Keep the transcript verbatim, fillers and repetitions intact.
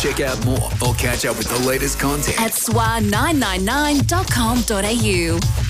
Check out more or catch up with the latest content at S W A nine nine nine dot com dot a u.